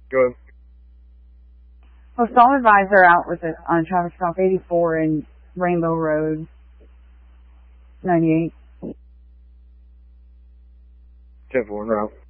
Go ahead. Well, Storm Advisor out with it on traffic stop 84 and Rainbow Road, 98. 10-4, no.